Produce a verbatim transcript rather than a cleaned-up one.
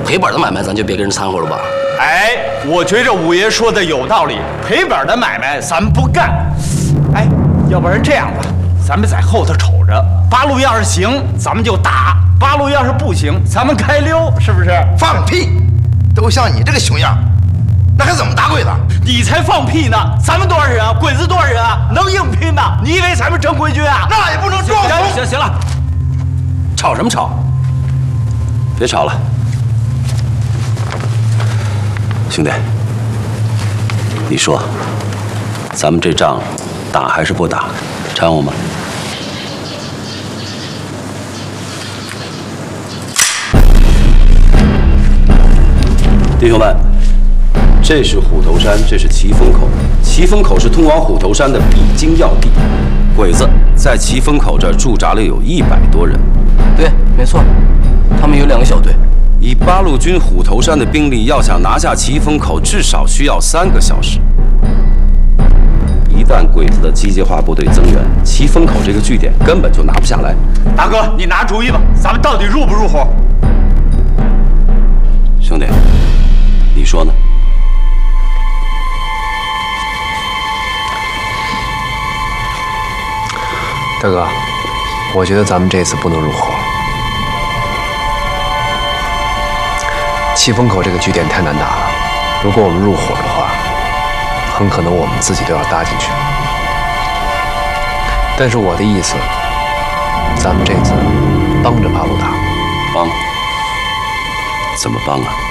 赔本的买卖，咱就别跟人掺和了吧。 哎，我觉着五爷说的有道理，赔本的买卖咱们不干。哎，要不然这样吧，咱们在后头瞅着，八路要是行，咱们就打；八路要是不行，咱们开溜，是不是？ 放屁！都像你这个熊样，那还怎么打鬼子？ 你才放屁呢！咱们多少人啊？鬼子多少人啊？能硬拼呐？你以为咱们正规军啊？ 那也不能装行行行了，吵什么吵？别吵了，兄弟，你说，咱们这仗打还是不打？掺和吗？弟兄们，这是虎头山，这是奇峰口。奇峰口是通往虎头山的必经要地，鬼子在奇峰口这儿驻扎了有一百多人。对，没错，他们有两个小队。以八路军虎头山的兵力，要想拿下奇峰口，至少需要三个小时。一旦鬼子的机械化部队增援，奇峰口这个据点根本就拿不下来。 大哥，你拿主意吧，咱们到底入不入伙？ 兄弟，你说呢？ 大哥，我觉得咱们这次不能入伙。七峰口这个据点太难打了，如果我们入伙的话，很可能我们自己都要搭进去。但是我的意思，咱们这次帮着八路打。 帮？怎么帮啊？